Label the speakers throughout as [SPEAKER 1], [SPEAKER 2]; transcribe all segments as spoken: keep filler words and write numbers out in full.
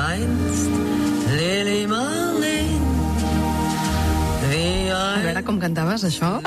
[SPEAKER 1] einst Lili Marleen.
[SPEAKER 2] A veure com cantaves, això.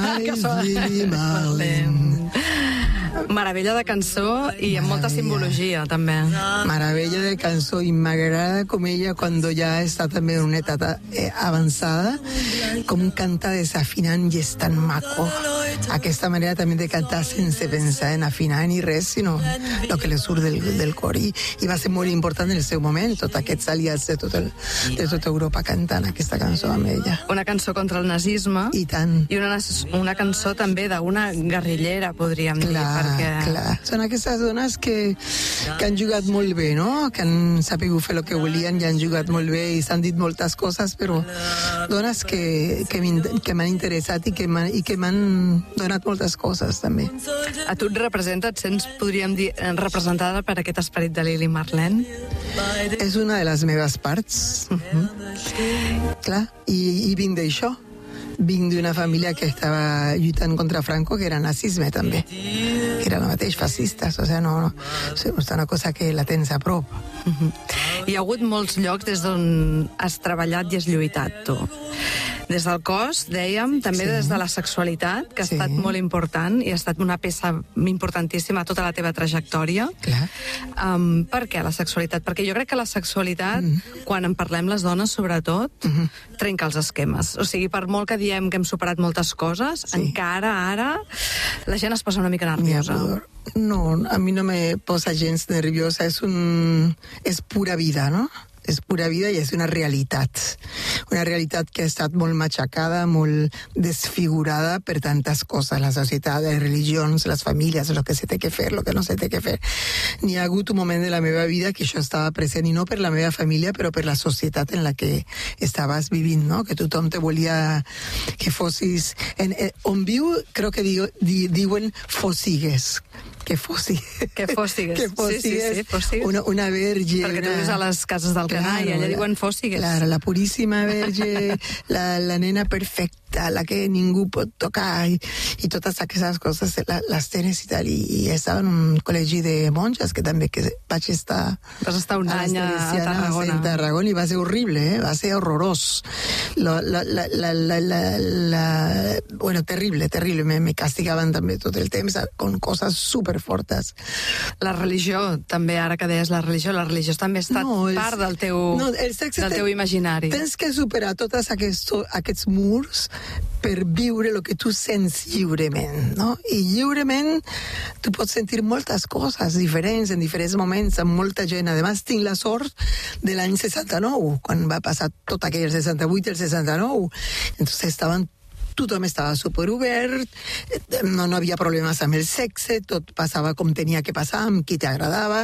[SPEAKER 3] Lili Marleen.
[SPEAKER 2] Meravella de cançó i amb molta simbologia, també.
[SPEAKER 3] Meravella de cançó, i m'agrada com ella, quan ja està també en una etapa eh, avançada, com canta desafinant i és tan maco. Aquesta manera també de cantar sense pensar en afinar ni res, sinó el que li surt del, del cor. I, I va ser molt important en el seu moment, tots aquests aliats de, tot el, de tota Europa cantant aquesta cançó amb ella.
[SPEAKER 2] Una cançó contra el nazisme.
[SPEAKER 3] I tant.
[SPEAKER 2] I una, una cançó també d'una guerrillera, podríem dir.
[SPEAKER 3] Clar,
[SPEAKER 2] perquè...
[SPEAKER 3] clar. Són aquestes dones que, que han jugat molt bé, no? Que han sapigut fer el que volien i han jugat molt bé i s'han dit moltes coses, però dones que, que m'han interessat i que m'han donat moltes coses, també.
[SPEAKER 2] A tu et representa, et sents, podríem dir, representada per aquest esperit de Lili Marleen?
[SPEAKER 3] És una de les meves parts. Uh-huh. Clar, i, i vinc d'això. Vinc d'una família que estava lluitant contra Franco, que era nazisme, també. Que era el mateix, fascistes. O sigui, no, no. És una cosa que la tens a prop.
[SPEAKER 2] Uh-huh. Hi ha hagut molts llocs des d'on has treballat i has lluitat, tu. Des del cos, dèiem, també sí. Des de la sexualitat, que ha sí. Estat molt important i ha estat una peça importantíssima a tota la teva trajectòria.
[SPEAKER 3] Clar.
[SPEAKER 2] Um, per què la sexualitat? Perquè jo crec que la sexualitat, mm. quan en parlem les dones, sobretot, mm-hmm. trenca els esquemes. O sigui, per molt que diem que hem superat moltes coses, sí. Encara ara la gent es posa una mica nerviosa.
[SPEAKER 3] No, a mi no me posa gens nerviosa, és un... és pura vida, no? És pura vida i és una realitat. Una realitat que ha estat molt matxacada, molt desfigurada per tantes coses. La societat, les religions, les famílies, el que se té que fer, el que no se té que fer. N'hi ha hagut un moment de la meva vida que això estava present, i no per la meva família, però per la societat en la que estaves vivint, no? Que tothom te volia que fossis... En, eh, on viu, crec que diu, di, diuen fossigues. Que fossigues.
[SPEAKER 2] Que fossigues.
[SPEAKER 3] Que fossigues.
[SPEAKER 2] Sí, sí, sí, fossigues.
[SPEAKER 3] Una, una verge.
[SPEAKER 2] Perquè
[SPEAKER 3] una...
[SPEAKER 2] tu vius a les cases del Canà i allà diuen fossigues.
[SPEAKER 3] Claro, la puríssima verge, la, la nena perfecta, la que ningú pot tocar, i, i totes aquestes coses la, les tens i tal. I, i estava en un col·legi de monges, que també que vaig estar...
[SPEAKER 2] Vas estar un any a, a Tarragona.
[SPEAKER 3] A Tarragona, i va ser horrible, eh? Va ser horrorós. La, la, la, la, la, la, la... Bueno, terrible, terrible. Me, me castigaven també tot el temps con coses superfortes.
[SPEAKER 2] La religió, també, ara que deies la religió, la religió també ha estat no, el, part del teu, no, del teu imaginari.
[SPEAKER 3] Tens que superar tots aquests, aquests murs per viure el que tu sents lliurement, no? I lliurement tu pots sentir moltes coses diferents en diferents moments, amb molta gent. A més, tinc la sort de l'any seixanta-nou, quan va passar tot aquell seixanta-vuit i el seixanta-nou. Entonces estaven tothom estava superobert, no, no havia problemes amb el sexe, tot passava com tenia que passar, amb qui t'agradava,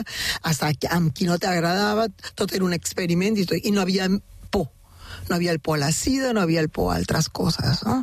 [SPEAKER 3] amb qui no t'agradava, tot era un experiment i, tot, i no havia por. No havia el por a la sida, no havia el por a altres coses, no?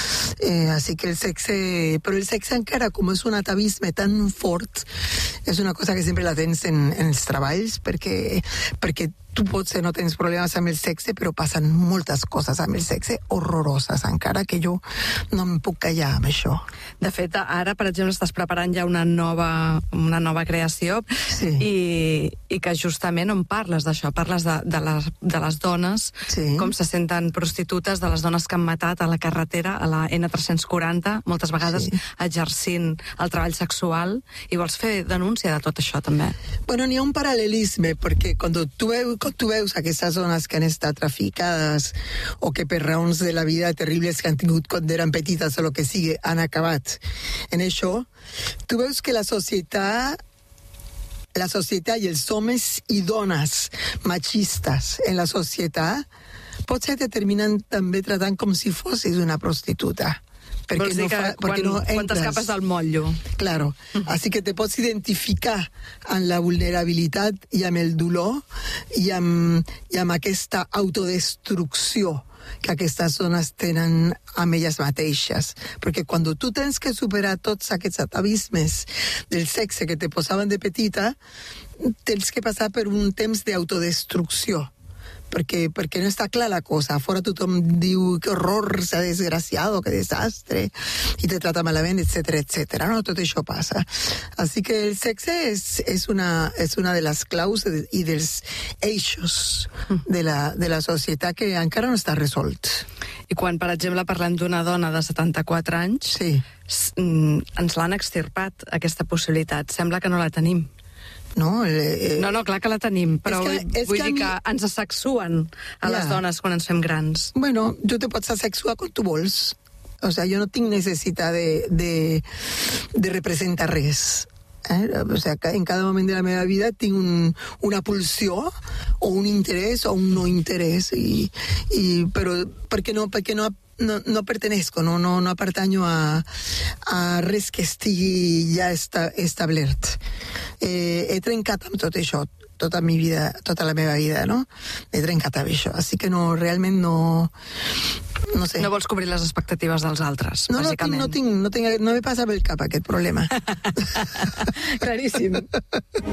[SPEAKER 3] Eh, així que el sexe... Però el sexe encara, com és un atavisme tan fort, és una cosa que sempre la tens en, en els treballs, perquè, perquè tu potser no tens problemes amb el sexe, però passen moltes coses amb el sexe horroroses, encara que jo no em puc callar amb això.
[SPEAKER 2] De fet, ara, per exemple, estàs preparant ja una nova, una nova creació, sí. i, i que justament on parles d'això, parles de, de, les, de les dones, sí. Com se senten prostitutes, de les dones que han matat a la carretera, a la ena tres-cents quaranta, moltes vegades sí. Exercint el treball sexual, i vols fer denúncia de tot això, també?
[SPEAKER 3] Bueno, n'hi ha un paral·lelisme, perquè quan tu veus quan tu veus aquestes dones que han estat traficades o que per raons de la vida terribles que han tingut quan eren petites o el que sigui han acabat en això, tu veus que la societat la societat i els homes i dones machistes en la societat potser te terminen també tratant com si fossis una prostituta.
[SPEAKER 2] Vols dir no fa, que quan, no quan t'escapes del motllo.
[SPEAKER 3] Claro. Uh-huh. Així que te pots identificar amb la vulnerabilitat i amb el dolor i amb, i amb aquesta autodestrucció que aquestes dones tenen amb elles mateixes. Perquè quan tu tens que superar tots aquests atavismes del sexe que te posaven de petita, tens que passar per un temps d'autodestrucció perquè, perquè no està clar la cosa. Fora tothom diu que horror, s'ha desgraciado, que desastre, i te trata malament, etcètera, etcètera. No, tot això passa. Així que el sexe és, és, una, és una de les claus i dels eixos de la, de la societat que encara no està resolt.
[SPEAKER 2] I quan, per exemple, parlem d'una dona de setanta-quatre anys,
[SPEAKER 3] sí.
[SPEAKER 2] ens l'han extirpat, aquesta possibilitat. Sembla que no la tenim.
[SPEAKER 3] No, eh,
[SPEAKER 2] no, no, clar que la tenim, però
[SPEAKER 3] és que, és
[SPEAKER 2] vull
[SPEAKER 3] que
[SPEAKER 2] dir
[SPEAKER 3] mi...
[SPEAKER 2] que ens asexuen a ja. les dones quan ens fem grans.
[SPEAKER 3] Bueno, tu te pots asexuar quan tu vols. O sea, jo no tinc necessitat de, de, de representar res. Eh? O sea, en cada moment de la meva vida tinc un, una pulsió o un interès o un no interès, i, i, però perquè no, perquè no No, no pertenezco, no, no, no pertanyo a, a res que estigui ja esta, establert. Eh, he trencat amb tot això, tota, mi vida, tota la meva vida, no? He trencat amb això, així que no, realment no... No sé.
[SPEAKER 2] No vols cobrir les expectatives dels altres,
[SPEAKER 3] no,
[SPEAKER 2] bàsicament.
[SPEAKER 3] No, tinc, no, tinc, no, tinc, no me passa pel cap aquest problema.
[SPEAKER 2] Claríssim.